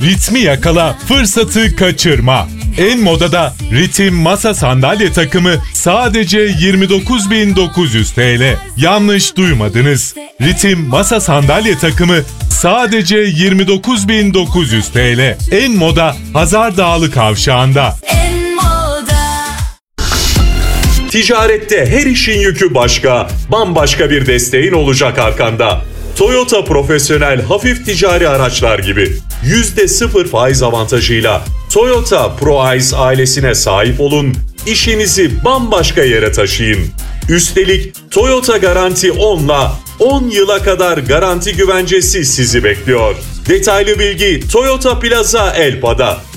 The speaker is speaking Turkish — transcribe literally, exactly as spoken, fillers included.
Ritmi yakala, fırsatı kaçırma. En modada Ritim masa sandalye takımı sadece yirmi dokuz bin dokuz yüz T L. Yanlış duymadınız. Ritim masa sandalye takımı sadece yirmi dokuz bin dokuz yüz T L. En moda Hazardağlı Kavşağı'nda. Ticarette her işin yükü başka, bambaşka bir desteğin olacak arkanda. Toyota Profesyonel hafif ticari araçlar gibi yüzde sıfır faiz avantajıyla Toyota ProAce ailesine sahip olun, işinizi bambaşka yere taşıyın. Üstelik Toyota Garanti on'la on yıla kadar garanti güvencesi sizi bekliyor. Detaylı bilgi Toyota Plaza Elpa'da.